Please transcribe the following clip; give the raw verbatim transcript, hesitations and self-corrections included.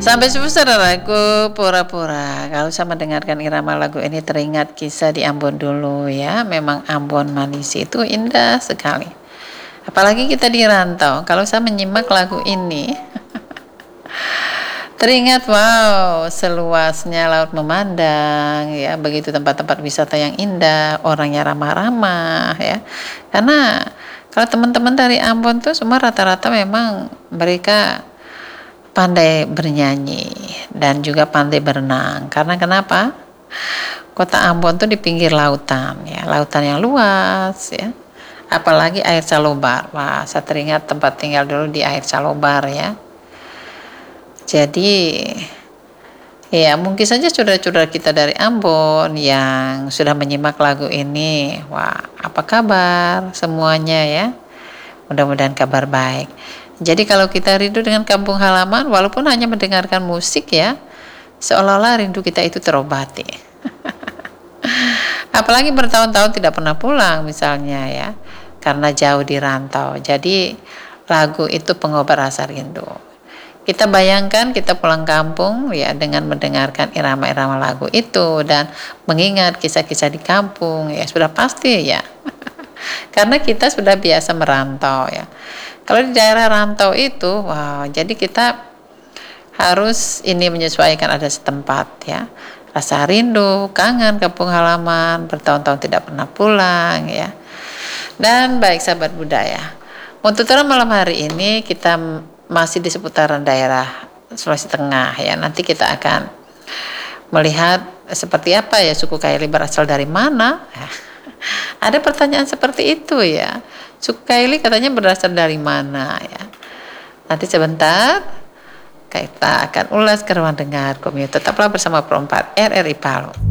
Sampai subuh saudaraku, pura-pura kalau saya mendengarkan irama lagu ini teringat kisah di Ambon dulu ya. Memang Ambon Manisi itu indah sekali. Apalagi kita di rantau, kalau saya menyimak lagu ini teringat wow seluasnya laut memandang ya, begitu tempat-tempat wisata yang indah, orangnya ramah-ramah ya. Karena kalau teman-teman dari Ambon tuh semua rata-rata memang mereka pandai bernyanyi dan juga pandai berenang. Karena kenapa? Kota Ambon tuh di pinggir lautan ya, lautan yang luas ya. Apalagi air Calobar. Wah, saya teringat tempat tinggal dulu di air Calobar ya. Jadi ya mungkin saja saudara-saudara kita dari Ambon yang sudah menyimak lagu ini. Wah, apa kabar semuanya ya? Mudah-mudahan kabar baik. Jadi kalau kita rindu dengan kampung halaman, walaupun hanya mendengarkan musik ya, seolah-olah rindu kita itu terobati. Apalagi bertahun-tahun tidak pernah pulang misalnya ya, karena jauh di rantau. Jadi lagu itu pengobat rasa rindu. Kita bayangkan kita pulang kampung ya dengan mendengarkan irama-irama lagu itu dan mengingat kisah-kisah di kampung ya, sudah pasti ya. Karena kita sudah biasa merantau ya. Kalau di daerah rantau itu, wow, jadi kita harus ini menyesuaikan ada setempat ya. Rasa rindu, kangen kampung halaman, bertahun-tahun tidak pernah pulang ya. Dan baik sahabat budaya, untuk tutorial malam hari ini kita masih di seputaran daerah Sulawesi Tengah ya. Nanti kita akan melihat seperti apa ya suku Kaili berasal dari mana. Ada pertanyaan seperti itu ya. Suku Kaili katanya berasal dari mana ya. Nanti sebentar kita akan ulas ke ruang dengar Komio. Tetaplah bersama Pro empat R R I Palu.